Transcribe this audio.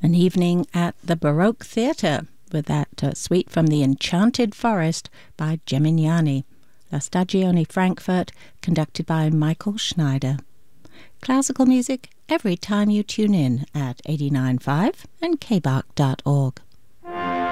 An evening at the Baroque Theatre with that suite from The Enchanted Forest by Gemignani. La Stagione Frankfurt, conducted by Michael Schneider. Classical music every time you tune in at 89.5 and kbach.org.